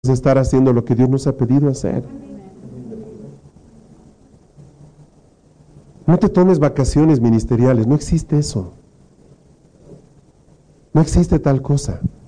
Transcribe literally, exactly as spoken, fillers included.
estar haciendo lo que Dios nos ha pedido hacer. No te tomes vacaciones ministeriales, no existe eso. No existe tal cosa.